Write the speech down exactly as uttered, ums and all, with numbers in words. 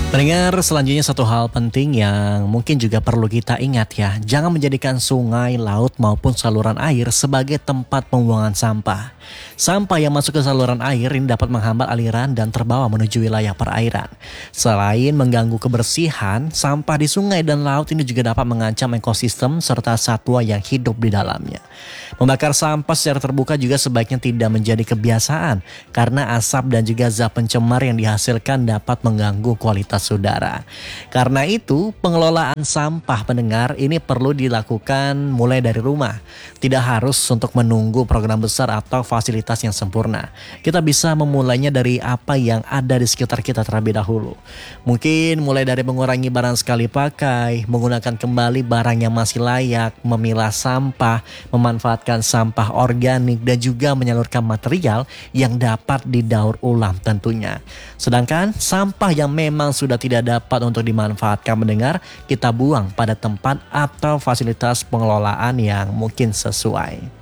Pendengar, selanjutnya satu hal penting yang mungkin juga perlu kita ingat ya. Jangan menjadikan sungai, laut maupun saluran air sebagai tempat pembuangan sampah. Sampah yang masuk ke saluran air ini dapat menghambat aliran dan terbawa menuju wilayah perairan. Selain mengganggu kebersihan, sampah di sungai dan laut ini juga dapat mengancam ekosistem serta satwa yang hidup di dalamnya. Membakar sampah secara terbuka juga sebaiknya tidak menjadi kebiasaan karena asap dan juga zat pencemar yang dihasilkan dapat mengganggu kualitas udara. Karena itu, pengelolaan sampah pendengar ini perlu dilakukan mulai dari rumah. Tidak harus untuk menunggu program besar atau fasilitas yang sempurna. Kita bisa memulainya dari apa yang ada di sekitar kita terlebih dahulu. Mungkin mulai dari mengurangi barang sekali pakai, menggunakan kembali barang yang masih layak, memilah sampah, memanfaatkan sampah organik, dan juga menyalurkan material yang dapat didaur ulang tentunya. Sedangkan sampah yang memang sudah tidak dapat untuk dimanfaatkan mendengar, kita buang pada tempat atau fasilitas pengelolaan yang mungkin sesuai.